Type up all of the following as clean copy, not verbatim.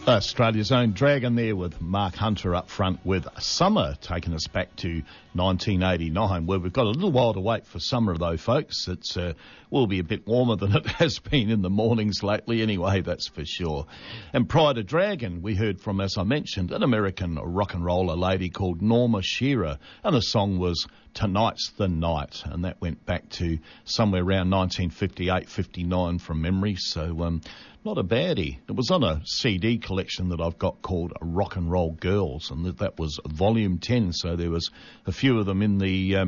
Australia's own Dragon there with Mark Hunter up front with Summer, taking us back to 1989, where we've got a little while to wait for summer though, folks. It's will be a bit warmer than it has been in the mornings lately anyway, that's for sure. And prior to Dragon, we heard from, as I mentioned, an American rock and roller lady called Norma Shearer, and the song was Tonight's the Night, and that went back to somewhere around 1958-59 from memory, so not a baddie. It was on a CD collection that I've got called Rock and Roll Girls, and that was volume 10, so there was a few of them in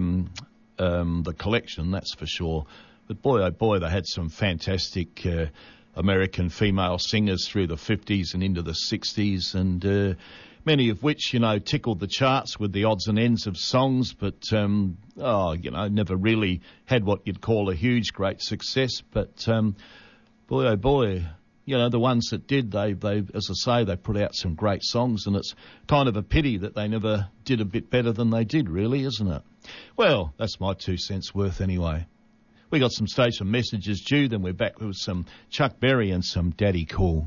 the collection, that's for sure. But boy, oh boy, they had some fantastic American female singers through the 50s and into the 60s, and many of which, tickled the charts with the odds and ends of songs, but, never really had what you'd call a huge, great success. But, boy, oh boy, the ones that did, they, as I say, they put out some great songs, and it's kind of a pity that they never did a bit better than they did, really, isn't it? Well, that's my 2 cents worth anyway. We got some station messages due, then we're back with some Chuck Berry and some Daddy Cool.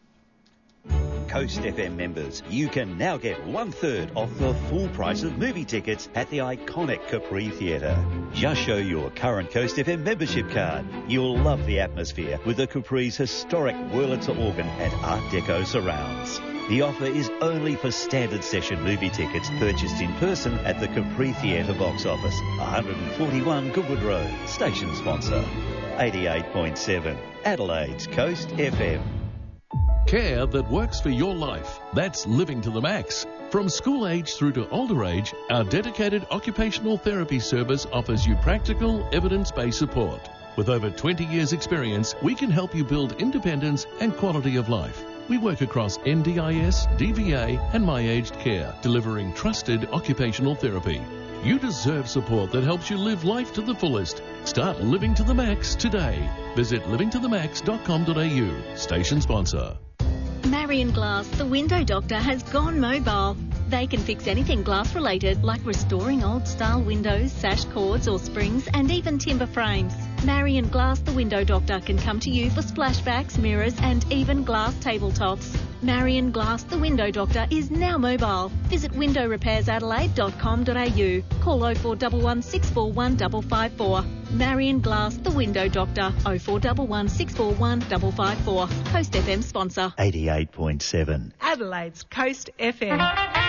Coast FM members, you can now get 1/3 off the full price of movie tickets at the iconic Capri Theatre. Just show your current Coast FM membership card. You'll love the atmosphere with the Capri's historic Wurlitzer organ and Art Deco surrounds. The offer is only for standard session movie tickets purchased in person at the Capri Theatre box office, 141 Goodwood Road. Station sponsor, 88.7 Adelaide's Coast FM. Care that works for your life. That's living to the max. From school age through to older age, our dedicated occupational therapy service offers you practical, evidence-based support. With over 20 years' experience, we can help you build independence and quality of life. We work across NDIS, DVA and My Aged Care, delivering trusted occupational therapy. You deserve support that helps you live life to the fullest. Start living to the max today. Visit livingtothemax.com.au. Station sponsor. Marion Glass, the window doctor, has gone mobile. They can fix anything glass related, like restoring old style windows, sash cords or springs, and even timber frames. Marion Glass, the window doctor, can come to you for splashbacks, mirrors and even glass tabletops. Marion Glass, the window doctor, is now mobile. Visit windowrepairsadelaide.com.au. Call 0411 641 554. Marion Glass, the window doctor, 0411 641 554. Coast FM sponsor. 88.7 Adelaide's Coast FM.